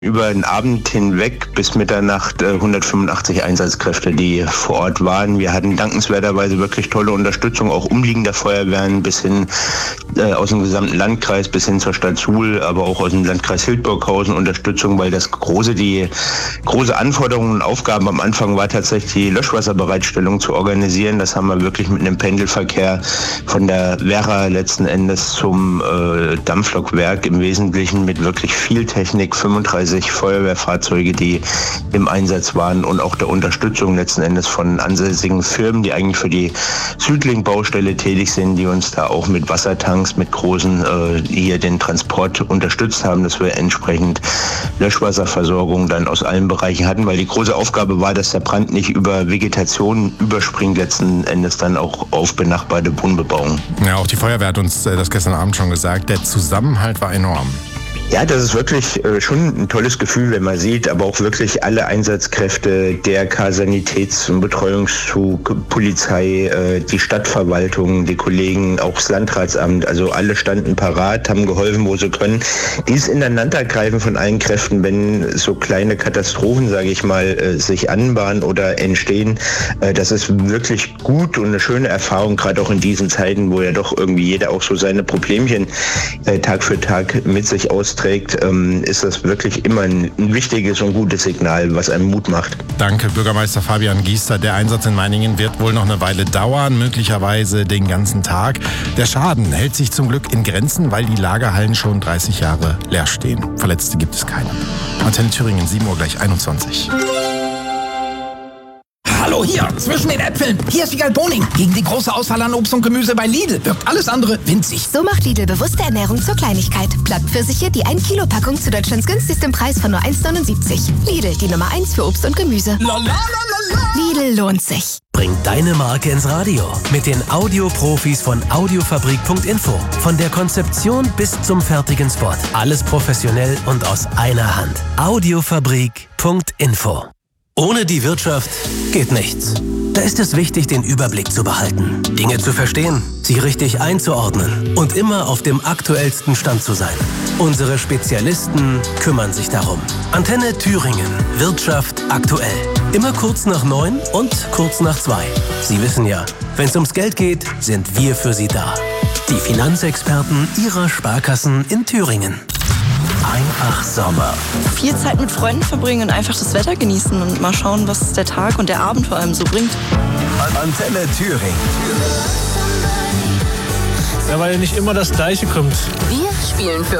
Über den Abend hinweg bis Mitternacht 185 Einsatzkräfte, die vor Ort waren. Wir hatten dankenswerterweise wirklich tolle Unterstützung, auch umliegender Feuerwehren bis hin aus dem gesamten Landkreis, bis hin zur Stadt Suhl, aber auch aus dem Landkreis Hildburghausen Unterstützung, weil die große Anforderung und Aufgaben am Anfang war tatsächlich die Löschwasserbereitstellung zu organisieren. Das haben wir wirklich mit einem Pendelverkehr von der Werra letzten Endes zum Dampflokwerk im Wesentlichen mit wirklich viel Technik, 35 Feuerwehrfahrzeuge, die im Einsatz waren und auch der Unterstützung letzten Endes von ansässigen Firmen, die eigentlich für die Südlink-Baustelle tätig sind, die uns da auch mit Wassertanks, mit großen hier den Transport unterstützt haben, dass wir entsprechend Löschwasserversorgung dann aus allen Bereichen hatten, weil die große Aufgabe war, dass der Brand nicht über Vegetation überspringt, letzten Endes dann auch auf benachbarte Wohnbebauung. Ja, auch die Feuerwehr hat uns das gestern Abend schon gesagt, der Zusammenhalt war enorm. Ja, das ist wirklich schon ein tolles Gefühl, wenn man sieht, aber auch wirklich alle Einsatzkräfte, DRK, Sanitäts- und Betreuungszug, Polizei, die Stadtverwaltung, die Kollegen, auch das Landratsamt, also alle standen parat, haben geholfen, wo sie können. Dieses Ineinandergreifen von allen Kräften, wenn so kleine Katastrophen, sage ich mal, sich anbahnen oder entstehen, das ist wirklich gut und eine schöne Erfahrung, gerade auch in diesen Zeiten, wo ja doch irgendwie jeder auch so seine Problemchen Tag für Tag mit sich austrägt, ist das wirklich immer ein wichtiges und gutes Signal, was einem Mut macht. Danke, Bürgermeister Fabian Giester. Der Einsatz in Meiningen wird wohl noch eine Weile dauern, möglicherweise den ganzen Tag. Der Schaden hält sich zum Glück in Grenzen, weil die Lagerhallen schon 30 Jahre leer stehen. Verletzte gibt es keine. Antenne Thüringen, 7 Uhr gleich 21. Hallo, hier, zwischen den Äpfeln. Hier ist Wiegald Boning. Gegen die große Auswahl an Obst und Gemüse bei Lidl wirkt alles andere winzig. So macht Lidl bewusste Ernährung zur Kleinigkeit. Blattpfirsiche, die 1-Kilo-Packung zu Deutschlands günstigstem Preis von nur 1,79. Lidl, die Nummer 1 für Obst und Gemüse. Lidl lohnt sich. Bring deine Marke ins Radio mit den Audioprofis von Audiofabrik.info. Von der Konzeption bis zum fertigen Spot. Alles professionell und aus einer Hand. Audiofabrik.info. Ohne die Wirtschaft geht nichts. Da ist es wichtig, den Überblick zu behalten, Dinge zu verstehen, sie richtig einzuordnen und immer auf dem aktuellsten Stand zu sein. Unsere Spezialisten kümmern sich darum. Antenne Thüringen. Wirtschaft aktuell. Immer kurz nach 9 und kurz nach 2. Sie wissen ja, wenn es ums Geld geht, sind wir für Sie da. Die Finanzexperten Ihrer Sparkassen in Thüringen. Einfach Sommer. Viel Zeit mit Freunden verbringen und einfach das Wetter genießen und mal schauen, was der Tag und der Abend vor allem so bringt. Antenne Thüringen. Ja, weil ja nicht immer das Gleiche kommt. Wir spielen für